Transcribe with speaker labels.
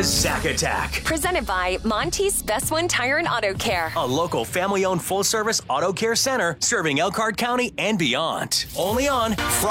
Speaker 1: The Zack Attack.
Speaker 2: Presented by Monty's Best One Tire and Auto Care.
Speaker 1: A local family-owned full-service auto care center serving Elkhart County and beyond. Only on Friday.